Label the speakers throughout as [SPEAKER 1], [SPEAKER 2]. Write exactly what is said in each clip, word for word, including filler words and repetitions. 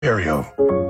[SPEAKER 1] Ontario.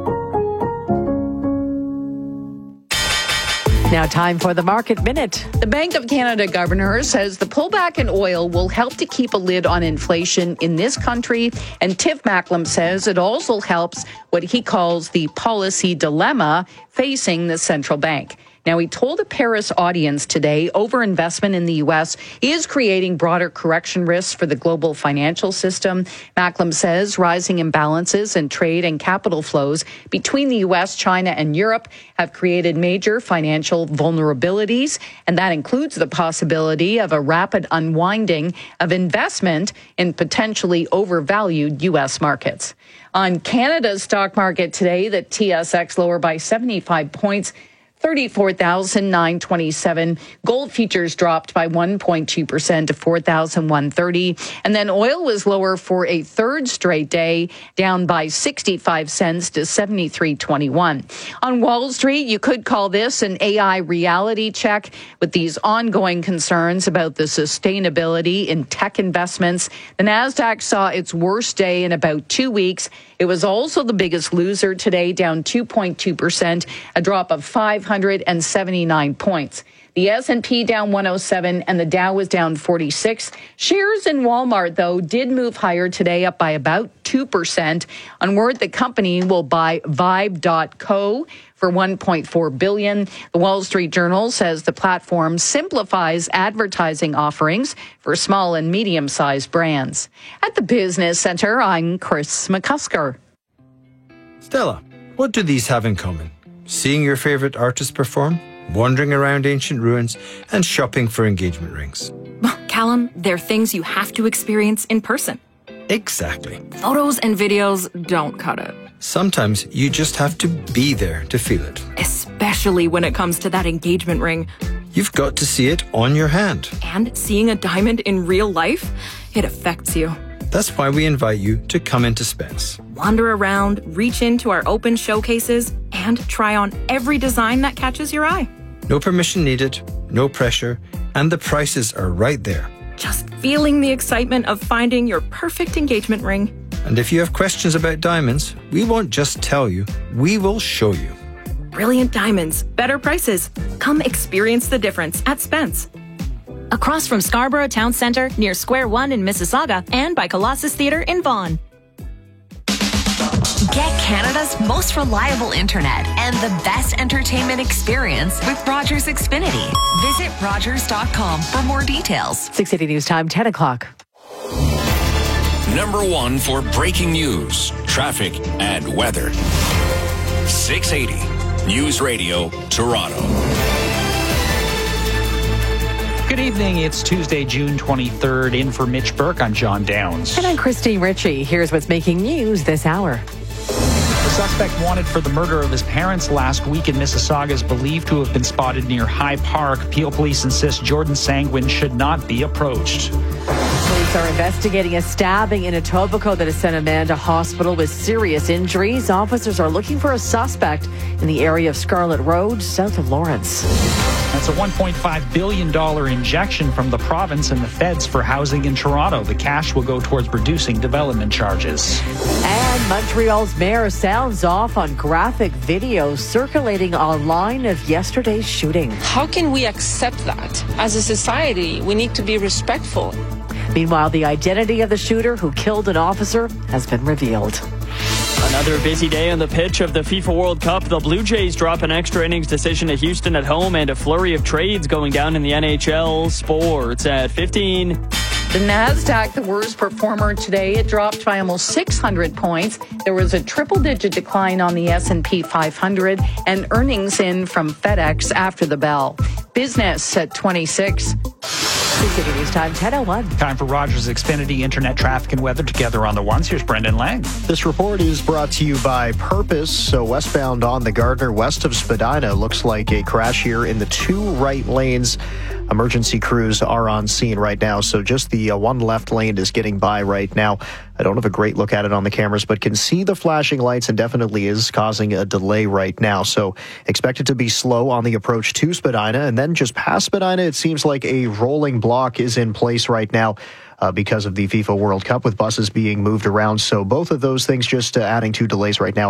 [SPEAKER 2] Now time for the Market Minute.
[SPEAKER 3] The Bank of Canada governor says the pullback in oil will help to keep a lid on inflation in this country. And Tiff Macklem says it also helps what he calls the policy dilemma facing the central bank. Now, he told a Paris audience today overinvestment in the U S is creating broader correction risks for the global financial system. Macklem says rising imbalances in trade and capital flows between the U S, China, and Europe have created major financial vulnerabilities, and that includes the possibility of a rapid unwinding of investment in potentially overvalued U S markets. On Canada's stock market today, the T S X lower by seventy-five points, thirty-four thousand nine hundred twenty-seven. Gold futures dropped by one point two percent to four thousand one hundred thirty. And then oil was lower for a third straight day, down by sixty-five cents to seventy-three twenty-one. On Wall Street, you could call this an A I reality check with these ongoing concerns about the sustainability in tech investments. The Nasdaq saw its worst day in about two weeks. It was also the biggest loser today, down two point two percent, a drop of five hundred seventy-nine points. The S and P down one oh seven and the Dow was down forty-six. Shares in Walmart, though, did move higher today, up by about two percent on word the company will buy Vibe dot co for one point four billion dollars. The Wall Street Journal says the platform simplifies advertising offerings for small and medium-sized brands. At the Business Center, I'm Chris McCusker.
[SPEAKER 4] Stella, what do these have in common? Seeing your favorite artist perform, wandering around ancient ruins, and shopping for engagement rings.
[SPEAKER 5] Callum, they're things you have to experience in person.
[SPEAKER 4] Exactly.
[SPEAKER 5] Photos and videos don't cut it.
[SPEAKER 4] Sometimes you just have to be there to feel it.
[SPEAKER 5] Especially when it comes to that engagement ring.
[SPEAKER 4] You've got to see it on your hand.
[SPEAKER 5] And seeing a diamond in real life, it affects you.
[SPEAKER 4] That's why we invite you to come into Spence.
[SPEAKER 5] Wander around, reach into our open showcases, and try on every design that catches your eye.
[SPEAKER 4] No permission needed, no pressure, and the prices are right there.
[SPEAKER 5] Just feeling the excitement of finding your perfect engagement ring.
[SPEAKER 4] And if you have questions about diamonds, we won't just tell you, we will show you.
[SPEAKER 5] Brilliant diamonds, better prices. Come experience the difference at Spence.
[SPEAKER 6] Across from Scarborough Town Centre, near Square One in Mississauga, and by Colossus Theatre in Vaughan.
[SPEAKER 7] Get Canada's most reliable internet and the best entertainment experience with Rogers Xfinity. Visit Rogers dot com for more details.
[SPEAKER 2] six eighty News Time, ten o'clock.
[SPEAKER 8] Number one for breaking news, traffic, and weather. six eighty News Radio, Toronto.
[SPEAKER 9] Good evening. It's Tuesday, June twenty-third. In for Mitch Burke, I'm John Downs.
[SPEAKER 2] And I'm Christine Ritchie. Here's what's making news this hour.
[SPEAKER 9] The suspect wanted for the murder of his parents last week in Mississauga is believed to have been spotted near High Park. Peel police insist Jordan Sanguin should not be approached.
[SPEAKER 2] Police are investigating a stabbing in Etobicoke that has sent a man to hospital with serious injuries. Officers are looking for a suspect in the area of Scarlett Road, south of Lawrence.
[SPEAKER 9] That's a one point five billion dollars injection from the province and the feds for housing in Toronto. The cash will go towards reducing development charges.
[SPEAKER 2] And Montreal's mayor sounds off on graphic videos circulating online of yesterday's shooting.
[SPEAKER 10] How can we accept that? As a society, we need to be respectful.
[SPEAKER 2] Meanwhile, the identity of the shooter who killed an officer has been revealed.
[SPEAKER 11] Another busy day on the pitch of the FIFA World Cup. The Blue Jays drop an extra innings decision to Houston at home, and a flurry of trades going down in the N H L. Sports at fifteen.
[SPEAKER 3] The Nasdaq, the worst performer today, it dropped by almost six hundred points. There was a triple-digit decline on the S and P five hundred, and earnings in from FedEx after the bell. Business at twenty-six.
[SPEAKER 2] six eighty News Time, ten oh one.
[SPEAKER 9] Time for Rogers Xfinity Internet traffic and weather together on the ones. Here's Brendan Lang.
[SPEAKER 12] This report is brought to you by Purpose. So westbound on the Gardner, west of Spadina, looks like a crash here in the two right lanes. Emergency crews are on scene right now, so just the uh, one left lane is getting by right now. I don't have a great look at it on the cameras, but can see the flashing lights and definitely is causing a delay right now. So expect it to be slow on the approach to Spadina, and then just past Spadina, it seems like a rolling block is in place right now. uh, because of the FIFA World Cup with buses being moved around. So both of those things just uh, adding to delays right now.